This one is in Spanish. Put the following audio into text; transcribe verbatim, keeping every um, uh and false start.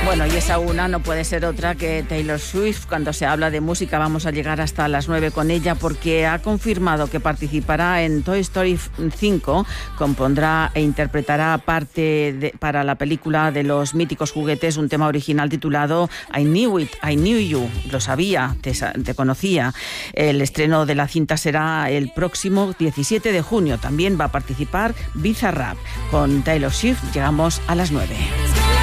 Bueno, y esa una no puede ser otra que Taylor Swift. Cuando se habla de música vamos a llegar hasta las nueve con ella, porque ha confirmado que participará en Toy Story cinco, compondrá e interpretará parte de, para la película de los míticos juguetes, un tema original titulado I Knew It, I Knew You, lo sabía, te, te conocía. El estreno de la cinta será el próximo diecisiete de junio. También va a participar Bizarrap. Con Taylor Swift llegamos a las nueve.